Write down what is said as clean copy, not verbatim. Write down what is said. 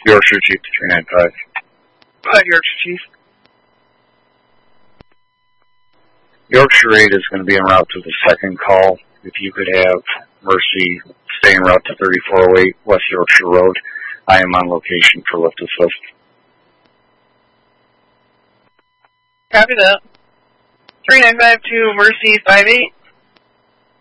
Yorkshire Chief to 395. Yorkshire Chief. Yorkshire 8 is going to be en route to the second call. If you could have Mercy stay en route to 3408 West Yorkshire Road. I am on location for lift assist. Copy that. 395 to Mercy 58.